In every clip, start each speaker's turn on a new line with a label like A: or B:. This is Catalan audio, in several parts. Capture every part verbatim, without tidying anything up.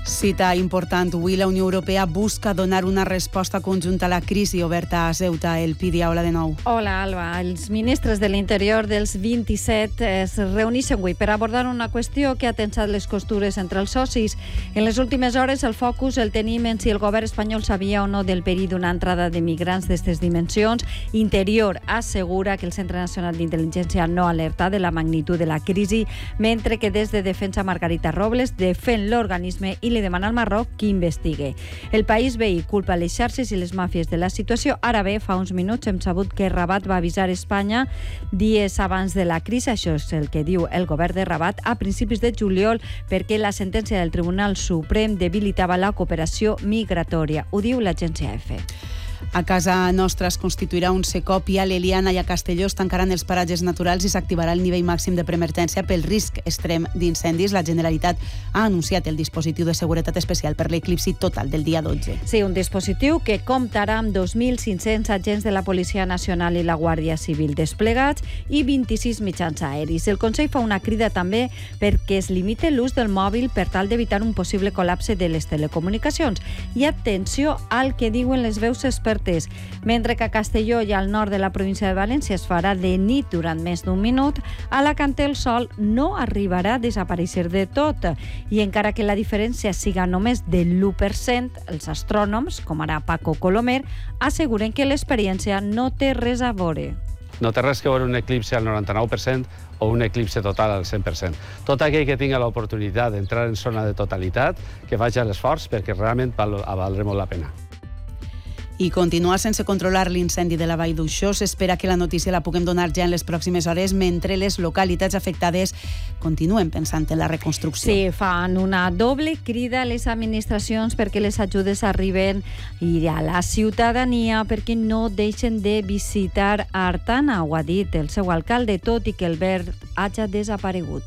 A: Cita important. Avui la Unió Europea busca donar una resposta conjunta a la crisi oberta a Ceuta. El Pidia, hola de nou.
B: Hola, Alba. Els ministres de l'Interior dels vint-i-set es reuneixen avui per abordar una qüestió que ha tensat les costures entre els socis. En les últimes hores el focus el tenim en si el govern espanyol sabia o no del perill d'una entrada de migrants d'aquestes dimensions. Interior assegura que el Centre Nacional d'Intel·ligència no alerta de la magnitud de la crisi, mentre que des de Defensa Margarita Robles defen l'organisme i li demana al Marroc que investigue. El País veí culpa les xarxes i les màfies de la situació. Ara bé, fa uns minuts hem sabut que Rabat va avisar Espanya dies abans de la crisi, això és el que diu el govern de Rabat, a principis de juliol, perquè la sentència del Tribunal Suprem debilitava la cooperació migratòria. Ho diu l'agència E F E.
A: A casa nostra es constituirà un Secop i a l'Eliana i a Castelló es tancaran els paratges naturals i s'activarà el nivell màxim de preemergència pel risc extrem d'incendis. La Generalitat ha anunciat el dispositiu de seguretat especial per l'eclipsi total del dia dotze.
B: Sí, un dispositiu que comptarà amb dos mil cinc-cents agents de la Policia Nacional i la Guàrdia Civil desplegats i vint-i-sis mitjans aeris. El Consell fa una crida també perquè es limite l'ús del mòbil per tal d'evitar un possible col·lapse de les telecomunicacions. I atenció al que diuen les veus expertes. Mentre que a Castelló i al nord de la província de València es farà de nit durant més d'un minut, a Alacant el sol no arribarà a desaparèixer de tot. I encara que la diferència siga només del l'u per cent, els astrònoms, com ara Paco Colomer, asseguren que l'experiència no té res a veure.
C: No té res que veure un eclipsi al noranta-nou per cent o un eclipsi total al cent per cent. Tot aquell que tinga l'oportunitat d'entrar en zona de totalitat, que faci l'esforç perquè realment val, valdrà molt la pena.
A: I continua sense controlar l'incendi de la Vall d'Uixó. S'espera que la notícia la puguem donar ja en les pròximes hores, mentre les localitats afectades continuen pensant en la reconstrucció.
B: Sí, fan una doble crida a les administracions perquè les ajudes arriben i a la ciutadania perquè no deixen de visitar Artana. Ho ha dit el seu alcalde, tot i que el verd hagi desaparegut.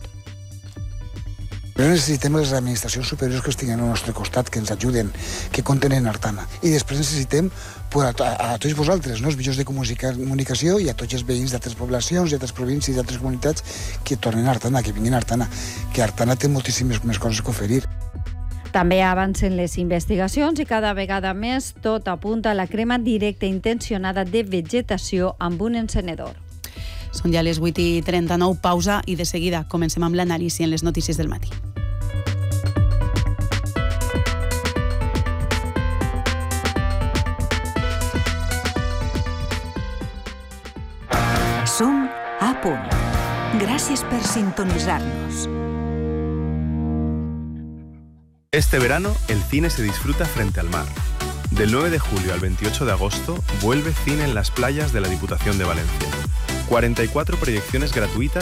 D: Però necessitem les administracions superiors que estiguin al nostre costat, que ens ajuden, que contenen Artana. I després necessitem a, a, a tots vosaltres, no? Els mitjans de comunicació i a tots els veïns d'altres poblacions, d'altres províncies, d'altres comunitats que tornen a Artana, que vinguin a Artana, que Artana té moltíssimes més coses que oferir.
B: També avancen les investigacions i cada vegada més tot apunta a la crema directa intencionada de vegetació amb un encenedor.
A: Són ja les vuit i trenta-nou, pausa i de seguida comencem amb l'anàlisi en les notícies del matí.
E: Som a punt. Gràcies per sintonitzar-nos.
F: Este verano el cine se disfruta frente al mar. Del nueve de julio al veintiocho de agosto vuelve Cine en las playas de la Diputación de Valencia. cuarenta y cuatro proyecciones gratuitas